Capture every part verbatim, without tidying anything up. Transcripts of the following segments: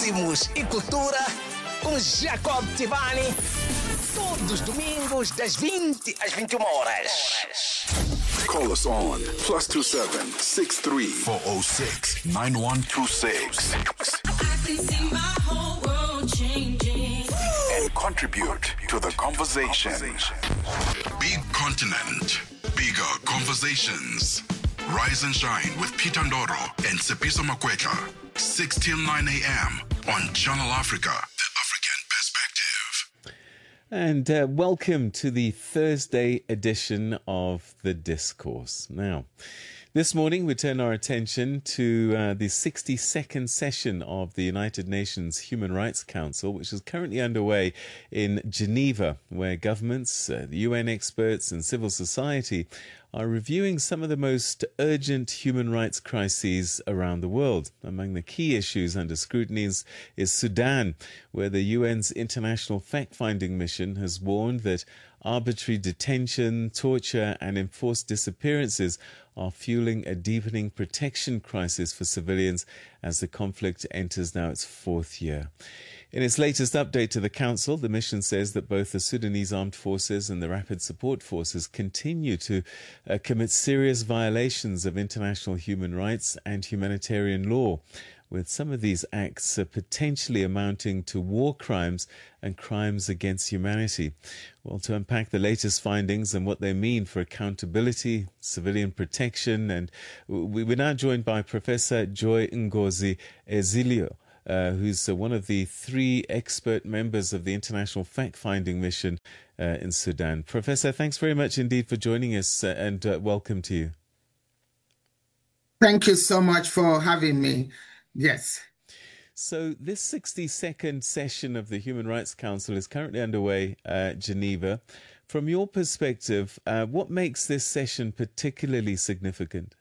Ritmos e cultura com Jacob Tivani. Todos os domingos das vinte às vinte e uma horas. Call us on plus two seven six three four zero six nine one two six. I can see my whole world changing. And contribute to the conversation. Big continent, bigger conversations. Rise and shine with Peter Ndoro and Sepiso Makwetla. six till nine a.m. on Channel Africa, the African perspective. And uh, welcome to the Thursday edition of The Discourse. Now, this morning we turn our attention to uh, the sixty-second session of the United Nations Human Rights Council, which is currently underway in Geneva, where governments, uh, the U N experts and civil society are reviewing some of the most urgent human rights crises around the world. Among the key issues under scrutiny is, is Sudan, where the U N's International Fact-Finding Mission has warned that arbitrary detention, torture and enforced disappearances are fueling a deepening protection crisis for civilians as the conflict enters now its fourth year. In its latest update to the Council, the mission says that both the Sudanese Armed Forces and the Rapid Support Forces continue to uh, commit serious violations of international human rights and humanitarian law, with some of these acts uh, potentially amounting to war crimes and crimes against humanity. Well, to unpack the latest findings and what they mean for accountability, civilian protection, and we, we're now joined by Professor Joy Ngozi Ezilio, Uh, who's uh, one of the three expert members of the International Fact-Finding Mission uh, in Sudan. Professor, thanks very much indeed for joining us uh, and uh, welcome to you. Thank you so much for having me. Yes. So this sixty-second session of the Human Rights Council is currently underway at Geneva. From your perspective, uh, what makes this session particularly significant?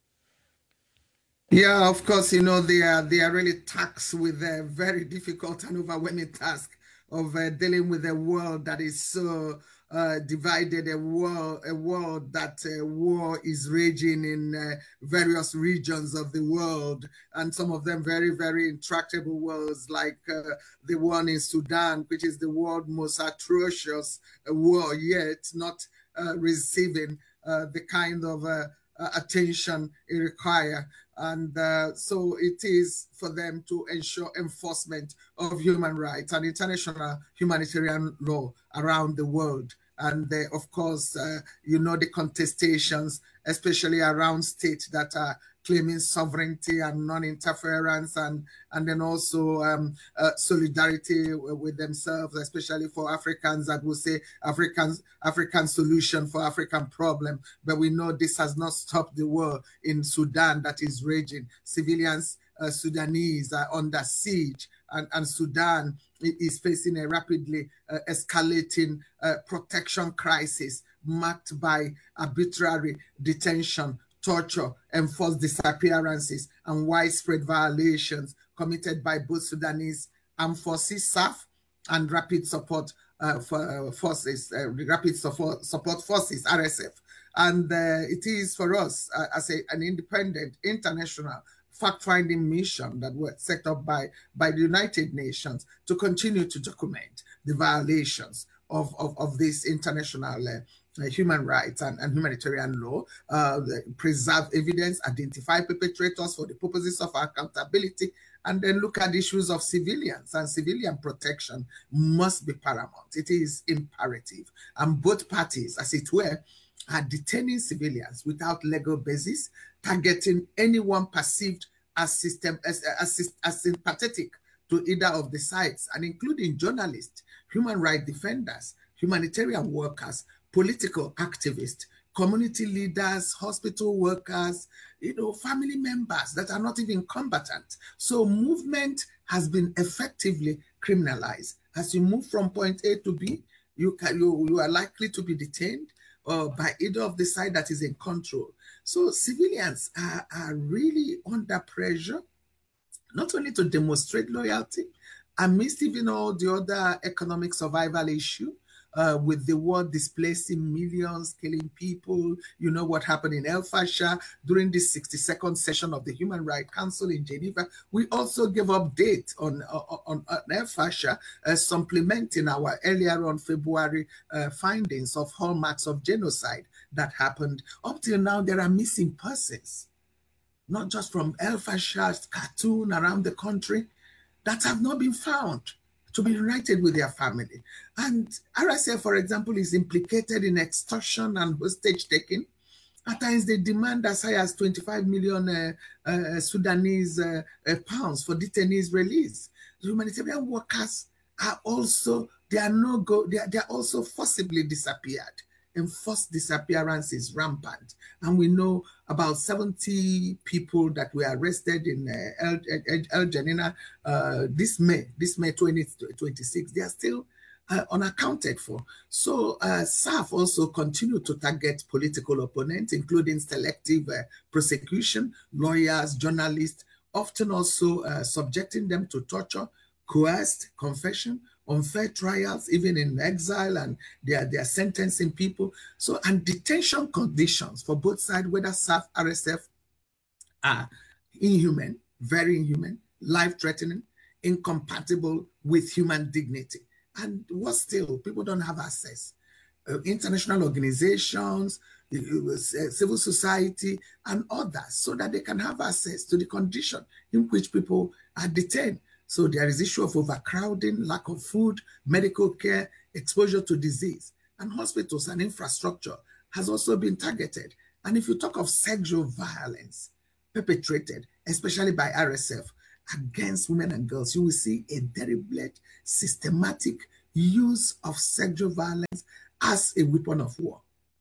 Yeah, of course, you know, they are they are really tasked with a very difficult and overwhelming task of uh, dealing with a world that is so uh, divided, a world, a world that uh, war is raging in uh, various regions of the world, and some of them very, very intractable wars, like uh, the one in Sudan, which is the world's most atrocious uh, war yet, not uh, receiving uh, the kind of uh, uh, attention it requires. And uh, so it is for them to ensure enforcement of human rights and international humanitarian law around the world. And they, of course, uh, you know, the contestations, especially around states that are claiming sovereignty and non-interference, and, and then also um, uh, solidarity with themselves, especially for Africans that will say African, African solution for African problem. But we know this has not stopped the war in Sudan that is raging. Civilians, uh, Sudanese are under siege, and, and Sudan is facing a rapidly uh, escalating uh, protection crisis marked by arbitrary detention, torture, enforced disappearances, and widespread violations committed by both Sudanese Armed Forces, S A F, and Rapid Support uh, for, uh, Forces, uh, Rapid Support, Support Forces, R S F. And uh, it is for us uh, as a, an independent international fact-finding mission that was set up by, by the United Nations to continue to document the violations of, of, of this international uh, Uh, human rights and, and humanitarian law, uh, preserve evidence, identify perpetrators for the purposes of accountability, and then look at issues of civilians, and civilian protection must be paramount. It is imperative. And both parties, as it were, are detaining civilians without legal basis, targeting anyone perceived as, system, as, as, as sympathetic to either of the sides, and including journalists, human rights defenders, humanitarian workers, political activists, community leaders, hospital workers, you know, family members that are not even combatant. So movement has been effectively criminalized. As you move from point A to B, you, can, you, you are likely to be detained uh, by either of the side that is in control. So civilians are, are really under pressure, not only to demonstrate loyalty, amidst even all the other economic survival issue, uh, with the war displacing millions, killing people. You know what happened in El Fasher during the sixty-second session of the Human Rights Council in Geneva. We also gave update on, on, on, on El Fasher, uh, supplementing our earlier on February uh, findings of hallmarks of genocide that happened. Up till now, there are missing persons, not just from El Fasher, Khartoum, around the country, that have not been found to be reunited with their family. And R S F, for example, is implicated in extortion and hostage taking. At times, they demand as high as twenty-five million uh, uh, Sudanese uh, uh, pounds for detainees' release. The humanitarian workers are also, they are no go, they are, they are also forcibly disappeared. Enforced disappearance is rampant. And we know about seventy people that were arrested in uh, El, El, El Janina uh, this May, this May twenty twenty-six. They are still uh, unaccounted for. So uh, S A F also continue to target political opponents, including selective uh, prosecution, lawyers, journalists, often also uh, subjecting them to torture, coerced confession, unfair trials, even in exile, and they are, they are sentencing people. So, and detention conditions for both sides, whether S A F, R S F, are inhuman, very inhuman, life-threatening, incompatible with human dignity. And what still, people don't have access. Uh, international organizations, uh, civil society, and others, so that they can have access to the condition in which people are detained. So there is issue of overcrowding, lack of food, medical care, exposure to disease, and hospitals and infrastructure has also been targeted. And if you talk of sexual violence perpetrated, especially by R S F, against women and girls, you will see a deliberate, systematic use of sexual violence as a weapon of war.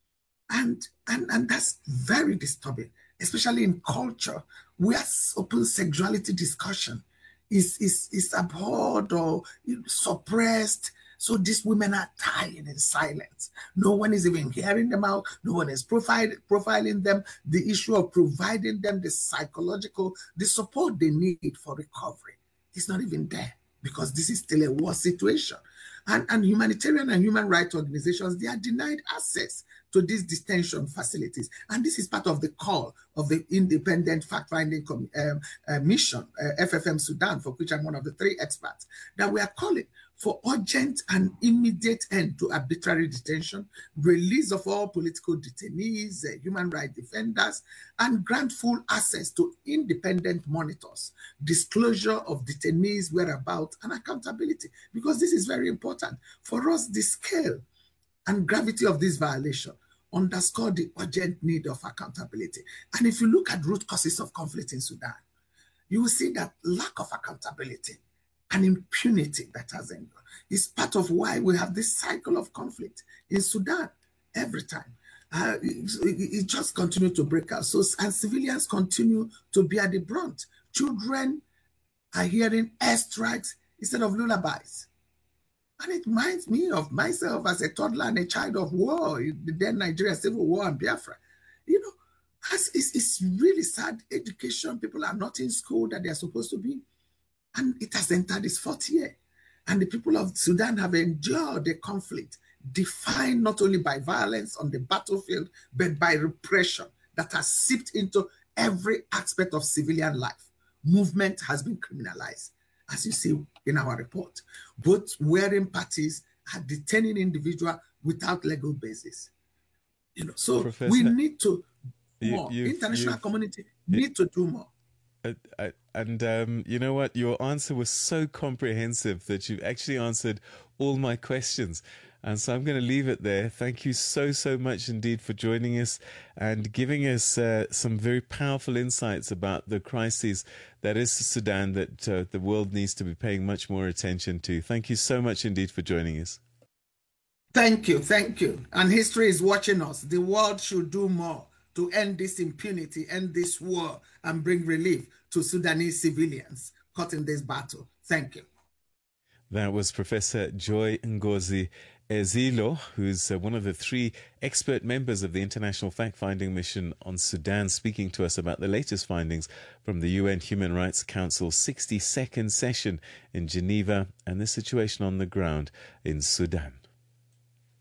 And, and, and that's very disturbing, especially in culture where open sexuality discussion is, is, is abhorred or suppressed. So these women are dying in silence. No one is even hearing them out. No one is profile, profiling them. The issue of providing them the psychological, the support they need for recovery is not even there, because this is still a war situation. And, and humanitarian and human rights organizations, they are denied access to these detention facilities. And this is part of the call of the Independent Fact-Finding um, uh, Mission, uh, F F M Sudan, for which I'm one of the three experts, that we are calling for urgent and immediate end to arbitrary detention, release of all political detainees, uh, human rights defenders, and grant full access to independent monitors, disclosure of detainees' whereabouts, and accountability, because this is very important. For us, the scale and gravity of this violation underscore the urgent need of accountability. And if you look at root causes of conflict in Sudan, you will see that lack of accountability and impunity that has endured is part of why we have this cycle of conflict in Sudan every time. Uh, it, it just continues to break out. So, and civilians continue to bear the brunt. Children are hearing airstrikes instead of lullabies. And it reminds me of myself as a toddler and a child of war, the then Nigeria Civil War and Biafra. You know, it's, it's really sad. Education, people are not in school that they're supposed to be. And it has entered its fourth year. And the people of Sudan have endured the conflict, defined not only by violence on the battlefield, but by repression that has seeped into every aspect of civilian life. Movement has been criminalized, as you see in our report. Both warring parties are detaining individuals without legal basis. You know, so Professor, we need to do more. You, International you've, community need to do more. Uh, uh, and um, you know what? Your answer was so comprehensive that you've actually answered all my questions. And so I'm going to leave it there. Thank you so, so much indeed for joining us and giving us uh, some very powerful insights about the crises that is Sudan that uh, the world needs to be paying much more attention to. Thank you so much indeed for joining us. Thank you. Thank you. And history is watching us. The world should do more to end this impunity, end this war, and bring relief to Sudanese civilians caught in this battle. Thank you. That was Professor Joy Ngozi Ezilo, who's uh, one of the three expert members of the International Fact-Finding Mission on Sudan, speaking to us about the latest findings from the U N Human Rights Council's sixty-second session in Geneva and the situation on the ground in Sudan.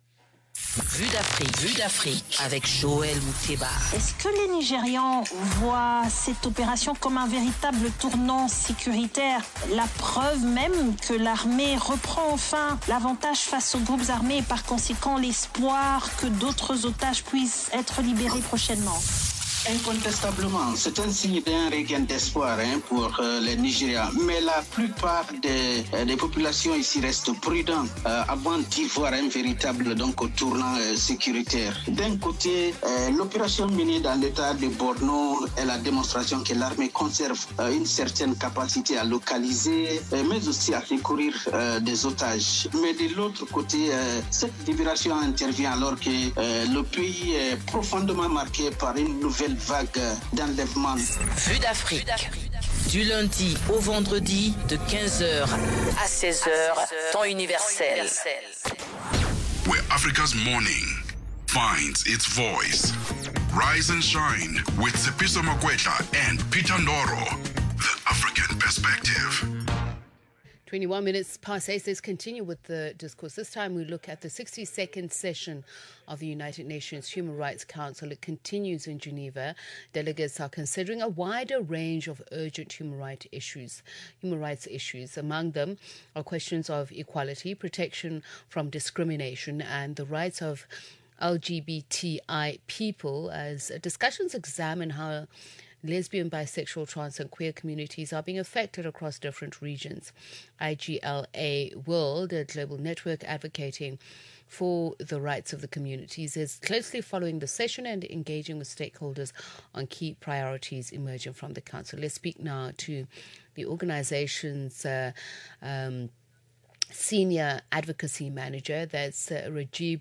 Vue d'Afrique, Vue d'Afrique avec Joël Mouteba. Est-ce que les Nigérians voient cette opération comme un véritable tournant sécuritaire? La preuve même que l'armée reprend enfin l'avantage face aux groupes armés et par conséquent l'espoir que d'autres otages puissent être libérés prochainement. Incontestablement, c'est un signe d'un regain d'espoir hein, pour euh, les Nigériens. Mais la plupart des, euh, des populations ici restent prudentes euh, avant d'y voir un véritable donc, tournant euh, sécuritaire. D'un côté, euh, l'opération menée dans l'état de Borno est la démonstration que l'armée conserve euh, une certaine capacité à localiser, euh, mais aussi à secourir euh, des otages. Mais de l'autre côté, euh, cette libération intervient alors que euh, le pays est profondément marqué par une nouvelle vague d'enlèvement. Vue d'Afrique. Du lundi au vendredi de quinze heures à seize heures, temps universel. Where Africa's morning finds its voice. Rise and shine with Sepiso Makwetla and Peter Ndoro. The African perspective. twenty-one minutes past eight. Let's continue with the discourse. This time we look at the sixty-second session of the United Nations Human Rights Council. It continues in Geneva. Delegates are considering a wider range of urgent human rights issues. Human rights issues. Among them are questions of equality, protection from discrimination, and the rights of L G B T I people, as discussions examine how lesbian, bisexual, trans and queer communities are being affected across different regions. I G L A World, a global network advocating for the rights of the communities, is closely following the session and engaging with stakeholders on key priorities emerging from the Council. Let's speak now to the organization's uh, um, Senior Advocacy Manager, that's uh, Rajib